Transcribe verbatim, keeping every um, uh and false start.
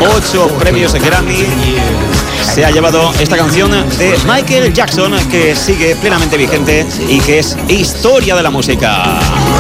ocho premios Grammy se ha llevado esta canción de Michael Jackson, que sigue plenamente vigente y que es historia de la música.